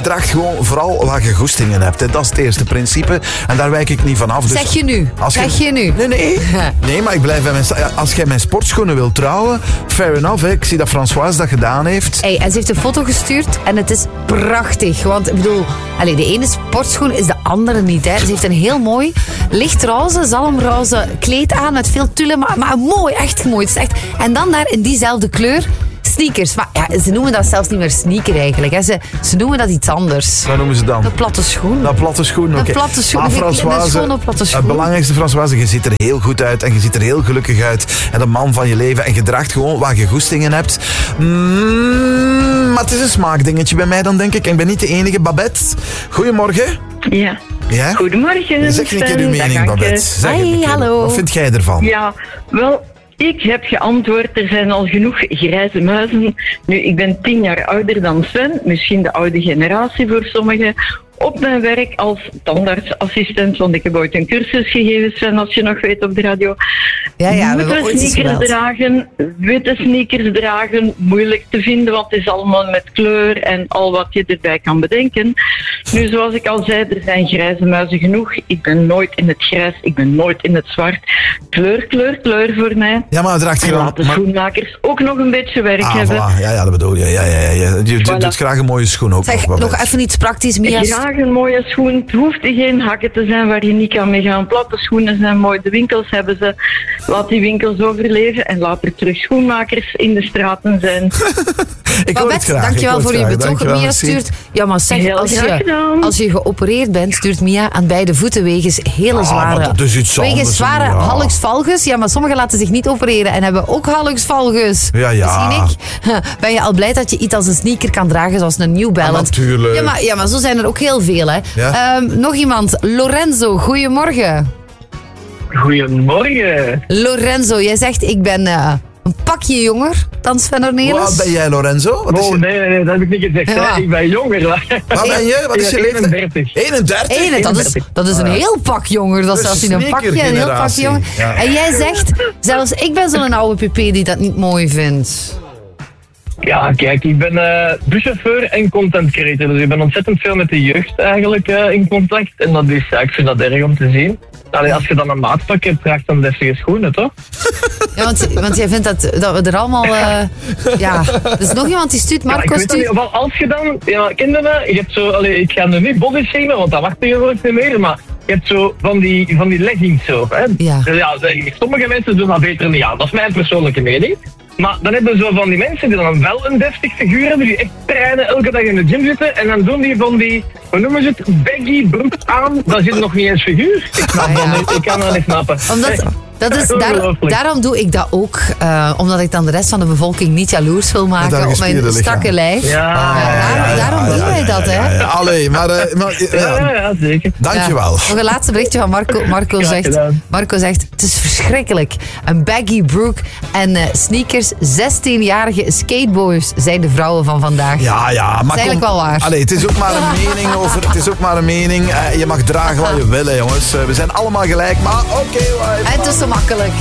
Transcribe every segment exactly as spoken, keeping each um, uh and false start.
je draagt gewoon vooral wat je goestingen hebt. Hè. Dat is het eerste principe. En daar wijk ik niet van af. Dus zeg je nu? als zeg je, je nu? Nee, nee. Nee, maar ik blijf bij mijn... Als jij mijn sportschoenen wilt trouwen, fair enough. Hè. Ik zie dat Françoise dat gedaan heeft. Hey, en ze heeft een foto gestuurd en het is prachtig. Want ik bedoel, allez, de ene sportschoen is de andere niet. Hè. Ze heeft een heel mooi lichtroze, zalmroze kleed aan met veel tullen. Maar, maar mooi, echt mooi. Het is echt... En dan daar in diezelfde kleur... Sneakers, maar ja, ze noemen dat zelfs niet meer sneaker eigenlijk. Hè. Ze, ze noemen dat iets anders. Wat noemen ze dan? Een platte schoen. Een platte schoen, oké. Een platte schoen, maar een schone platte schoen. Het belangrijkste, Françoise, je ziet er heel goed uit en je ziet er heel gelukkig uit. En de man van je leven. En je draagt gewoon wat je goestingen hebt. Mm, maar het is een smaakdingetje bij mij dan, denk ik. En ik ben niet de enige. Babette, goedemorgen. Ja. Ja? Goedemorgen. Zeg een keer uw mening, Babette. Zeg Hey, een keer. hallo. Wat vind jij ervan? Ja, wel... Ik heb geantwoord, er zijn al genoeg grijze muizen. Nu, ik ben tien jaar ouder dan Sven, misschien de oude generatie voor sommigen. Op mijn werk als tandartsassistent, want ik heb ooit een cursus gegeven, Sven, als je nog weet op de radio. Ja, ja, we Moeten sneakers dragen, witte sneakers dragen, moeilijk te vinden, want het is allemaal met kleur en al wat je erbij kan bedenken. Nu, zoals ik al zei, er zijn grijze muizen genoeg. Ik ben nooit in het grijs, ik ben nooit in het zwart. Kleur, kleur, kleur voor mij. Ja, maar draagt je En dan... laat de maar... schoenmakers ook nog een beetje werk Ah, hebben. voilà. Ja, ja, dat bedoel je. Ja, ja, ja. Je, je Voilà. doet graag een mooie schoen ook. Zeg, nog, nog even iets praktisch, Mia. Graag een mooie schoen. Het hoeft geen hakken te zijn waar je niet kan mee gaan. Platte schoenen zijn mooi. De winkels hebben ze. Laat die winkels overleven en laat er terug schoenmakers in de straten zijn. Ik hoor het Babette, graag. dankjewel ik hoor voor het je graag. betoog. Dankjewel, Mia merci. stuurt... Ja, maar zeg, Heel als graag je, gedaan. als je geopereerd bent, stuurt Mia aan beide voeten wegens hele Ah, zware... maar dat is iets wegens anders, zware ja. hallux valgus. Ja, maar sommigen laten zich niet opereren en hebben ook hallux valgus. Ja, ja. Misschien ik. Ben je al blij dat je iets als een sneaker kan dragen, zoals een New Balance? Ah, natuurlijk. Ja, maar, ja, maar zo zijn er ook heel veel, hè. Ja. Ehm, nog iemand. Lorenzo, goedemorgen. Goedemorgen. Lorenzo, jij zegt ik ben uh, een pakje jonger dan Sven Ornelis. Wat ben jij, Lorenzo? Wat is Oh je... nee, nee, dat heb ik niet gezegd. Ja. Hè. Ik ben jonger. Wat ben je? Wat is je leeftijd? eenendertig. eenendertig? Ene, dat, is, dat is een heel pak jonger. Dat is Dat is zelfs niet een pakje, een heel sneakergeneratie. pakje jonger. Ja. En jij zegt, zelfs ik ben zo'n oude pp die dat niet mooi vindt. Ja, kijk, ik ben uh, buschauffeur en content creator. Dus ik ben ontzettend veel met de jeugd eigenlijk uh, in contact. En dat is, ja, ik vind dat erg om te zien. Allee, als je dan een maatpak hebt, draagt dan deftige schoenen, toch? Ja, want, want jij vindt dat, dat we er allemaal... Uh, ja, er is nog iemand die stuurt, Ja, ik Marco weet dat niet, stuurt... wel, als je dan, ja, ken je dat? Je hebt zo, allee, ik ga nu niet body shamen, want dat mag tegenwoordig niet meer, maar je hebt zo van die, van die leggings zo. Hè? Ja. Dus ja, sommige mensen doen dat beter niet aan, dat is mijn persoonlijke mening. Maar dan hebben we zo van die mensen die dan wel een deftig figuur hebben, die echt trainen, elke dag in de gym zitten, en dan doen die van die, hoe noemen ze het, baggy broek aan, dat zit nog niet eens figuur. Ik snap Ah, dat ja. niet, ik kan dat niet snappen. Omdat, dat is, daar, Ongelooflijk. daarom doe ik dat ook. Uh, omdat ik dan de rest van de bevolking niet jaloers wil Met maken haar op mijn gespierde lichaam. strakke lijf. Ja, Ja, daarom daarom doen wij dat, hè. Ja, ja. Allee, maar... uh, maar uh, ja, ja, ja, zeker. dankjewel. Ja. Nog een laatste berichtje van Marco. Marco Graag zegt, gedaan. Marco zegt, het is verschrikkelijk. Een baggy broek en uh, sneakers. zestienjarige skateboys zijn de vrouwen van vandaag. Ja, ja, maar Dat is eigenlijk kom- wel waar. Allee, het is ook maar een mening over. Het is ook maar een mening. Uh, je mag dragen wat je wil, hè, jongens. Uh, we zijn allemaal gelijk, maar oké. Okay, En het is zo makkelijk.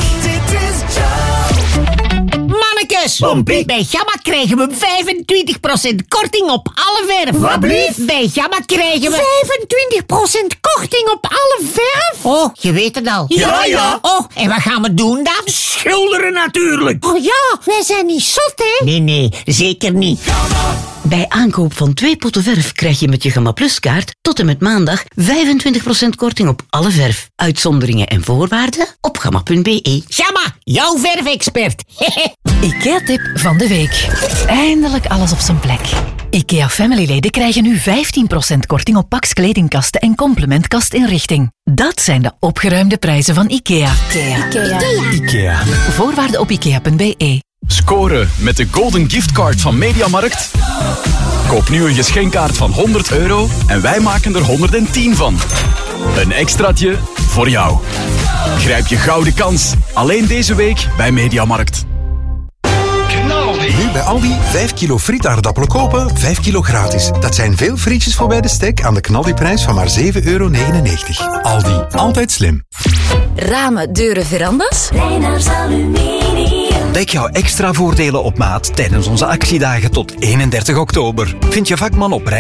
Mannekes, bij Gamma krijgen we vijfentwintig procent korting op alle verf. Wat blieft? Bij Gamma krijgen we vijfentwintig procent korting op alle verf. Oh, je weet het al. Ja, ja. Oh, en wat gaan we doen dan? Schilderen natuurlijk. Oh ja, wij zijn niet zot, hè? Nee, nee, zeker niet. Bij aankoop van twee potten verf krijg je met je Gamma Plus kaart tot en met maandag vijfentwintig procent korting op alle verf. Uitzonderingen en voorwaarden op gamma punt b e. Gamma, jouw verfexpert. IKEA-tip van de week. Eindelijk alles op zijn plek. IKEA Family-leden krijgen nu vijftien procent korting op Pax kledingkasten en complementkastinrichting. Dat zijn de opgeruimde prijzen van IKEA. IKEA. IKEA. IKEA. Voorwaarden op ikea punt b e. Scoren met de Golden Giftcard van Mediamarkt. Koop nu een geschenkkaart van honderd euro en wij maken er honderdtien van. Een extraatje voor jou. Grijp je gouden kans. Alleen deze week bij Mediamarkt. Nu bij Aldi vijf kilo frietaardappelen kopen, vijf kilo gratis. Dat zijn veel frietjes voor bij de stek aan de knaldiprijs van maar zeven euro negenennegentig. Aldi, altijd slim. Ramen, deuren, verandas? Reyners Aluminium. Ontdek jouw extra voordelen op maat tijdens onze actiedagen tot eenendertig oktober. Vind je vakman op Rijn.